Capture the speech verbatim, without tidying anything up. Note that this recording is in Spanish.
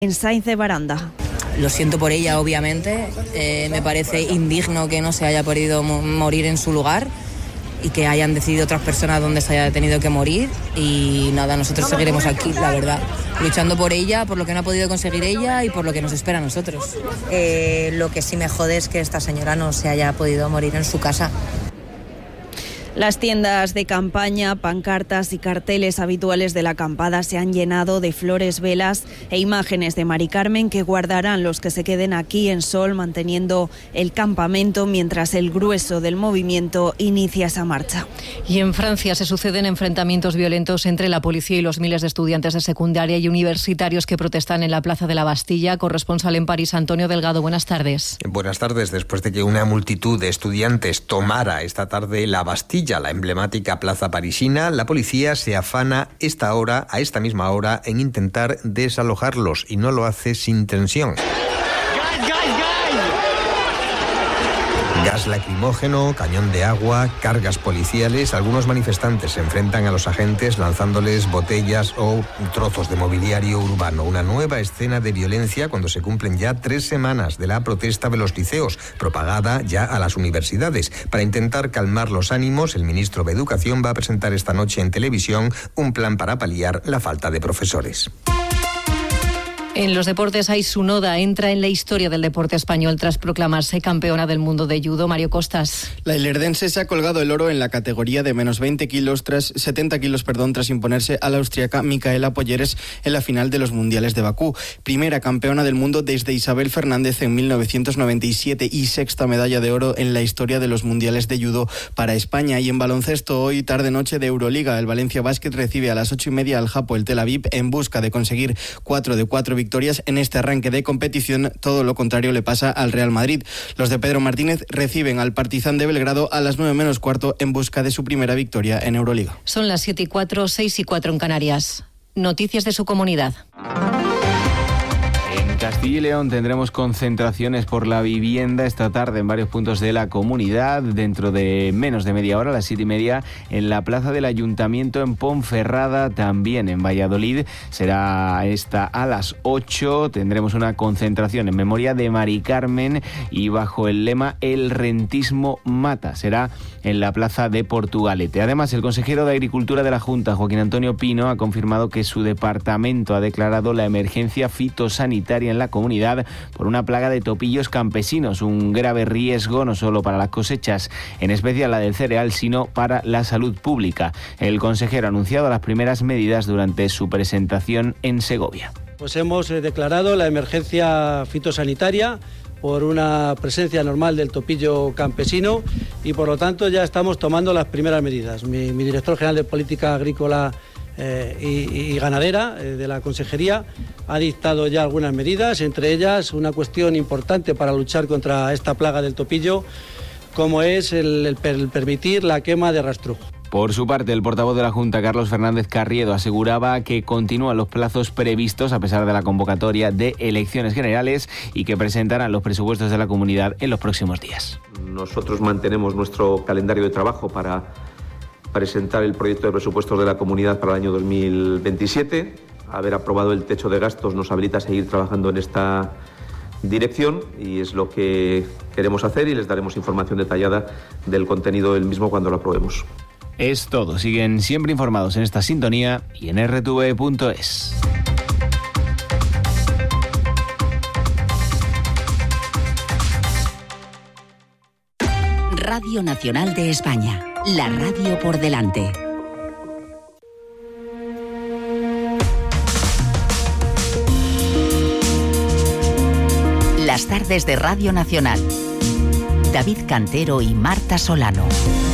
En Sáenz de Baranda. Lo siento por ella, obviamente. Eh, me parece indigno que no se haya podido mo- morir en su lugar y que hayan decidido otras personas dónde se haya tenido que morir. Y nada, nosotros seguiremos aquí, la verdad, luchando por ella, por lo que no ha podido conseguir ella y por lo que nos espera a nosotros. Eh, lo que sí me jode es que esta señora no se haya podido morir en su casa. Las tiendas de campaña, pancartas y carteles habituales de la acampada se han llenado de flores, velas e imágenes de Mari Carmen que guardarán los que se queden aquí en Sol manteniendo el campamento mientras el grueso del movimiento inicia esa marcha. Y en Francia se suceden enfrentamientos violentos entre la policía y los miles de estudiantes de secundaria y universitarios que protestan en la Plaza de la Bastilla. Corresponsal en París, Antonio Delgado, buenas tardes. Buenas tardes. Después de que una multitud de estudiantes tomara esta tarde la Bastilla, la emblemática plaza parisina, la policía se afana esta hora, a esta misma hora, en intentar desalojarlos y no lo hace sin tensión. Gas lacrimógeno, cañón de agua, cargas policiales. Algunos manifestantes se enfrentan a los agentes lanzándoles botellas o trozos de mobiliario urbano. Una nueva escena de violencia cuando se cumplen ya tres semanas de la protesta de los liceos, propagada ya a las universidades. Para intentar calmar los ánimos, el ministro de Educación va a presentar esta noche en televisión un plan para paliar la falta de profesores. En los deportes, Aisunoda entra en la historia del deporte español tras proclamarse campeona del mundo de judo. Mario Costas. La ilerdense se ha colgado el oro en la categoría de menos veinte kilos tras setenta kilos, perdón, tras imponerse a la austriaca Micaela Polleres en la final de los mundiales de Bakú. Primera campeona del mundo desde Isabel Fernández en mil novecientos noventa y siete y sexta medalla de oro en la historia de los mundiales de judo para España. Y en baloncesto, hoy tarde-noche de Euroliga, el Valencia Basket recibe a las ocho y media al Hapoel Tel Aviv en busca de conseguir cuatro de cuatro victorias en este arranque de competición. Todo lo contrario le pasa al Real Madrid. Los de Pedro Martínez reciben al Partizan de Belgrado a las nueve menos cuarto en busca de su primera victoria en Euroliga. Son las siete y cuatro, seis y cuatro en Canarias. Noticias de su comunidad. En Castilla y León tendremos concentraciones por la vivienda esta tarde en varios puntos de la comunidad. Dentro de menos de media hora, a las siete y media, en la plaza del Ayuntamiento en Ponferrada, también en Valladolid. Será esta a las ocho. Tendremos una concentración en memoria de Mari Carmen y bajo el lema El rentismo mata. Será en la plaza de Portugalete. Además, el consejero de Agricultura de la Junta, Joaquín Antonio Pino, ha confirmado que su departamento ha declarado la emergencia fitosanitaria en la comunidad por una plaga de topillos campesinos, un grave riesgo no solo para las cosechas, en especial la del cereal, sino para la salud pública. El consejero ha anunciado las primeras medidas durante su presentación en Segovia. Pues hemos declarado la emergencia fitosanitaria por una presencia normal del topillo campesino y por lo tanto ya estamos tomando las primeras medidas. Mi, mi director general de Política Agrícola eh, y, y Ganadera eh, de la Consejería ha dictado ya algunas medidas, entre ellas una cuestión importante para luchar contra esta plaga del topillo, como es el, el, el permitir la quema de rastrujo. Por su parte, el portavoz de la Junta, Carlos Fernández Carriedo, aseguraba que continúan los plazos previstos a pesar de la convocatoria de elecciones generales y que presentarán los presupuestos de la comunidad en los próximos días. Nosotros mantenemos nuestro calendario de trabajo para presentar el proyecto de presupuestos de la comunidad para el año dos mil veintisiete. Haber aprobado el techo de gastos nos habilita a seguir trabajando en esta dirección y es lo que queremos hacer y les daremos información detallada del contenido del mismo cuando lo aprobemos. Es todo. Siguen siempre informados en esta sintonía y en erre te ve punto es. Radio Nacional de España. La radio por delante. Las tardes de Radio Nacional. David Cantero y Marta Solano.